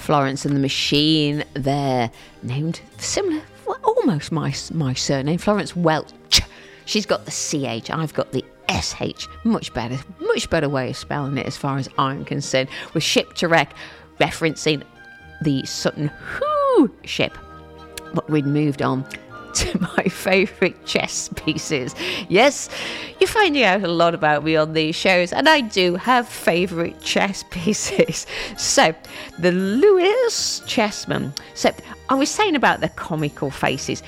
Florence and the Machine. They're named similar, well, almost my surname, Florence Welch. She's got the CH, I've got the SH. Much better way of spelling it as far as I'm concerned. With Ship to Wreck, referencing the Sutton Hoo ship. But we'd moved on to my favourite chess pieces. Yes, you're finding out a lot about me on these shows, and I do have favourite chess pieces. So, the Lewis Chessman. So, I was saying about the comical faces.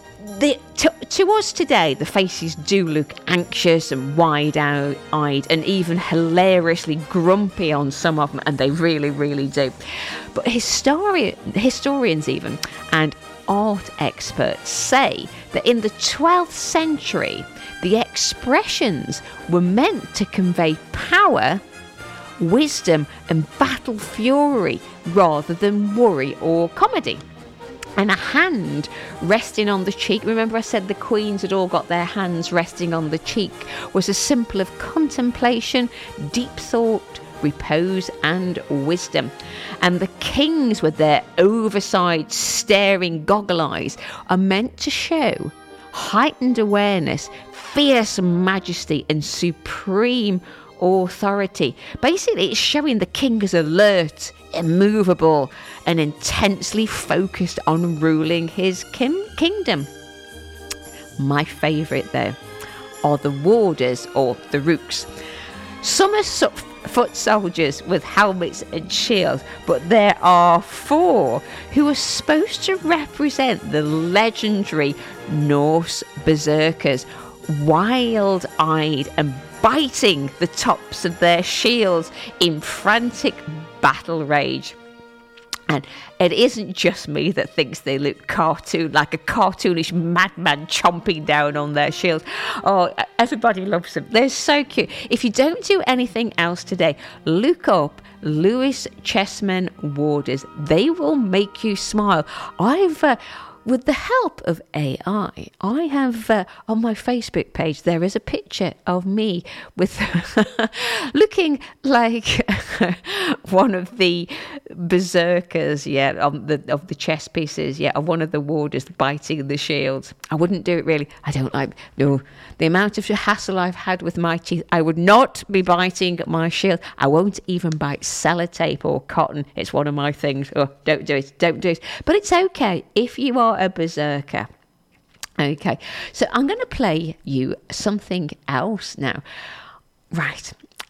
To us today, the faces do look anxious and wide-eyed and even hilariously grumpy on some of them, and they really, really do. But historians even, and art experts say that in the 12th century, the expressions were meant to convey power, wisdom, and battle fury rather than worry or comedy. And a hand resting on the cheek, remember I said the queens had all got their hands resting on the cheek, was a symbol of contemplation, deep thought, repose and wisdom. And the kings with their oversized staring goggle eyes are meant to show heightened awareness, fierce majesty and supreme authority. Basically, it's showing the king as alert, immovable and intensely focused on ruling his kingdom. My favourite though are the warders or the rooks. Some are foot soldiers with helmets and shields, but there are 4 who are supposed to represent the legendary Norse berserkers, wild-eyed and biting the tops of their shields in frantic battle rage. And it isn't just me that thinks they look like a cartoonish madman chomping down on their shield. Oh, everybody loves them. They're so cute. If you don't do anything else today, look up Lewis Chessmen Warders. They will make you smile. With the help of AI, I have on my Facebook page, there is a picture of me with looking like one of the berserkers, of the chess pieces, of one of the warders biting the shields. I wouldn't do it really. I don't like the amount of hassle I've had with my teeth. I would not be biting my shield. I won't even bite sellotape or cotton. It's one of my things. Oh, don't do it. But it's okay if you are a berserker. Okay, so I'm going to play you something else now. Right,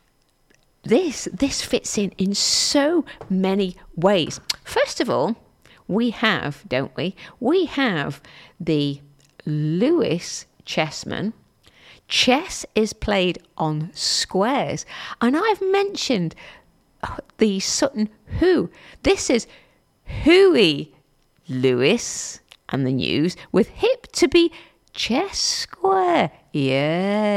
this fits in so many ways. First of all, we have, don't we? We have the Lewis Chessman. Chess is played on squares, and I've mentioned the Sutton Hoo. This is Huey Lewis and the News with hip to be chess square. Yeah.